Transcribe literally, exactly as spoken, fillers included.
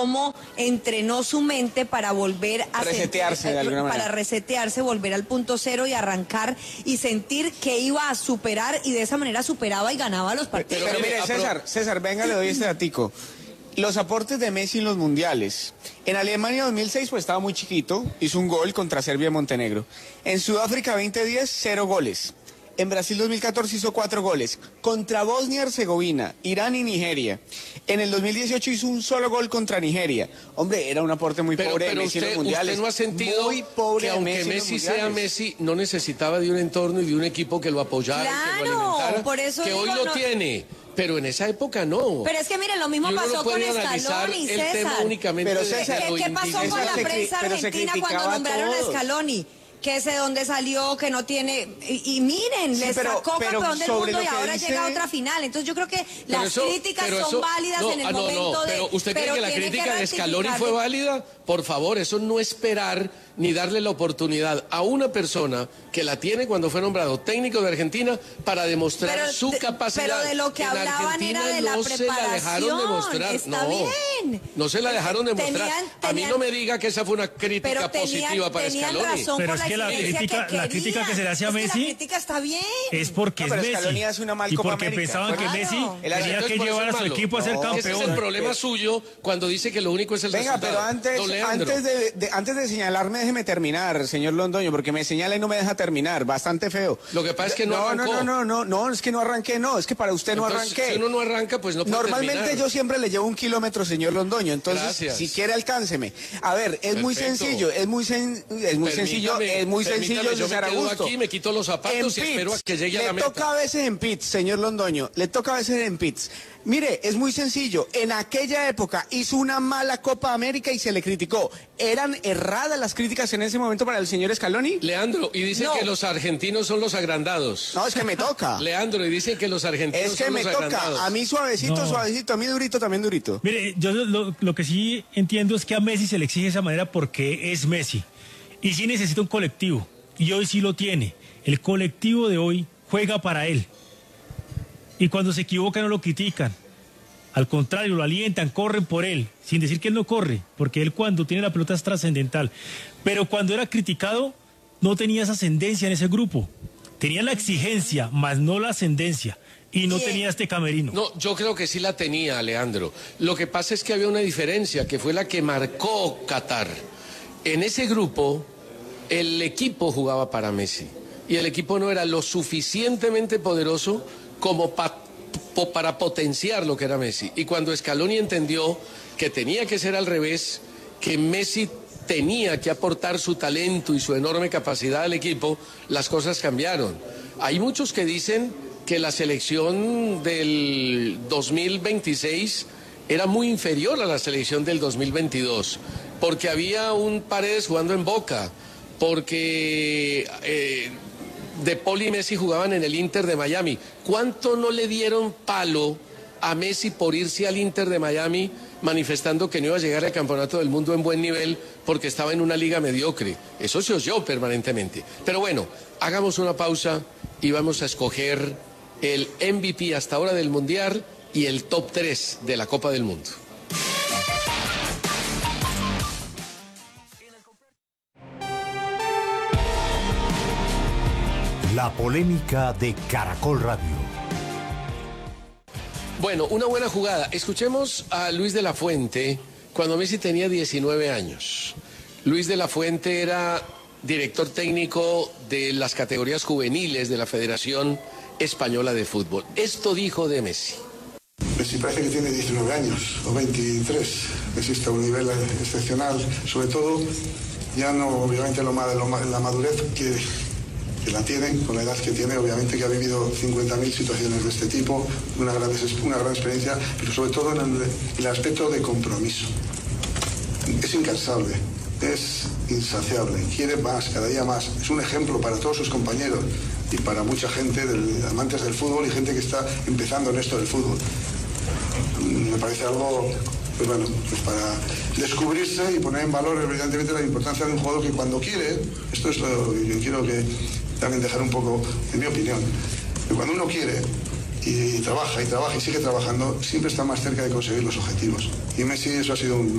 cómo entrenó su mente para volver a resetearse sentir, de alguna para manera. resetearse, volver al punto cero y arrancar y sentir que iba a superar, y de esa manera superaba y ganaba los partidos. Pero, pero mire, César, César, venga, le doy este datico. Los aportes de Messi en los mundiales. En Alemania dos mil seis pues estaba muy chiquito, hizo un gol contra Serbia y Montenegro. En Sudáfrica veinte diez, cero goles. En Brasil dos mil catorce hizo cuatro goles. Contra Bosnia y Herzegovina, Irán y Nigeria. En el dos mil dieciocho hizo un solo gol contra Nigeria. Hombre, era un aporte muy pero, pobre pero de Messi usted, en los mundiales. Usted no ha sentido muy pobre que aunque Messi, Messi sea Messi, no necesitaba de un entorno y de un equipo que lo apoyara, Claro, que lo alimentara, por eso que digo, hoy lo no... tiene. Pero en esa época no. Pero es que miren, lo mismo y uno pasó no con puede analizar Scaloni, el César. tema únicamente Pero de César, lo ¿Qué, ¿Qué pasó individual. con la Eso se prensa cri- pero se argentina cuando criticaba nombraron todo. a Scaloni? Que es de dónde salió, que no tiene... Y, y miren, Sí, les pero- sacó pero campeón del sobre mundo lo y que ahora dice- llega a otra final. Entonces yo creo que Pero las eso- críticas pero son eso- válidas no, en el ah, no, momento no, de... pero ¿usted cree que la tiene crítica de Scaloni rectificar fue de- válida? Por favor, eso no esperar ni darle la oportunidad a una persona que la tiene cuando fue nombrado técnico de Argentina para demostrar Pero su de- capacidad. pero de lo que En hablaban Argentina era de la no se la dejaron preparación. demostrar. Está no, bien. no se la dejaron demostrar. Tenían- A mí tenían- no me diga que esa fue una crítica Pero tenían, positiva para tenían Scaloni. razón Pero por es que la exigencia crítica- que la crítica que querían. se le hace a Es que Messi la crítica está bien. es porque No, es pero Scaloni Messi. hace una mal Y Copa porque América. pensaban que Claro. Messi El- tenía Entonces, que por eso llevar a es su malo. equipo a ser No, Ese es el campeón. problema suyo cuando dice que lo único es el Venga, resultado. pero antes, Don Leandro. antes, de, de- antes de señalarme, déjeme terminar, señor Londoño, porque me señala y no me deja terminar, bastante feo. Lo que pasa es que no no, arrancó. no, no, no, no, es que no arranqué, no, es que para usted no Entonces, arranqué. si uno no arranca, pues no puede Normalmente terminar. yo siempre le llevo un kilómetro, señor Londoño, entonces Gracias. si quiere alcánceme. A ver, es muy Perfecto. sencillo, es muy sen- es muy sencillo, Permítame, es muy permítame, sencillo, yo me César quedo Augusto. aquí, me quito los zapatos y En espero a pits, que llegue a la le meta. toca a veces en pits, señor Londoño, le toca a veces en pits. Mire, es muy sencillo. En aquella época hizo una mala Copa América y se le criticó. ¿Eran erradas las críticas en ese momento para el señor Scaloni? Leandro, y dicen No. que los argentinos son los agrandados. No, es que me toca. Leandro, y dicen que los argentinos Es que son me los toca. agrandados. A mí suavecito, No. suavecito. A mí durito, también durito. Mire, yo lo, lo que sí entiendo es que a Messi se le exige de esa manera porque es Messi. Y sí necesita un colectivo. Y hoy sí lo tiene. El colectivo de hoy juega para él. Y cuando se equivoca no lo critican. Al contrario, lo alientan, corren por él. Sin decir que él no corre, porque él cuando tiene la pelota es trascendental. Pero cuando era criticado, no tenía esa ascendencia en ese grupo. Tenía la exigencia, más no la ascendencia. Y no Bien. tenía este camerino. No, yo creo que sí la tenía, Leandro. Lo que pasa es que había una diferencia, que fue la que marcó Qatar. En ese grupo, el equipo jugaba para Messi. Y el equipo no era lo suficientemente poderoso como pa- po- para potenciar lo que era Messi. Y cuando Scaloni entendió que tenía que ser al revés, que Messi tenía que aportar su talento y su enorme capacidad al equipo, las cosas cambiaron. Hay muchos que dicen que la selección del dos mil veintiséis era muy inferior a la selección del dos mil veintidós, porque había un Paredes jugando en Boca, porque eh, De Paul y Messi jugaban en el Inter de Miami. ¿Cuánto no le dieron palo a Messi por irse al Inter de Miami manifestando que no iba a llegar al Campeonato del Mundo en buen nivel porque estaba en una liga mediocre? Eso se oyó permanentemente. Pero bueno, hagamos una pausa y vamos a escoger el M V P hasta ahora del Mundial y el top tres de la Copa del Mundo. La polémica de Caracol Radio. Bueno, una buena jugada. Escuchemos a Luis de la Fuente cuando Messi tenía diecinueve años. Luis de la Fuente era director técnico de las categorías juveniles de la Federación Española de Fútbol. Esto dijo de Messi. Messi parece que tiene diecinueve años o veintitrés. Messi está a un nivel excepcional, sobre todo ya no obviamente lo, ma- lo ma- la madurez que, que la tiene, con la edad que tiene, obviamente que ha vivido cincuenta mil situaciones de este tipo, una gran, una gran experiencia, pero sobre todo en el, el aspecto de compromiso. Es incansable, es insaciable, quiere más, cada día más. Es un ejemplo para todos sus compañeros y para mucha gente, del, amantes del fútbol y gente que está empezando en esto del fútbol. Me parece algo, pues bueno, pues para descubrirse y poner en valor evidentemente la importancia de un jugador que cuando quiere, esto es lo que yo quiero que también dejar un poco, en mi opinión, que cuando uno quiere y trabaja y trabaja y sigue trabajando, siempre está más cerca de conseguir los objetivos. Y Messi eso ha sido un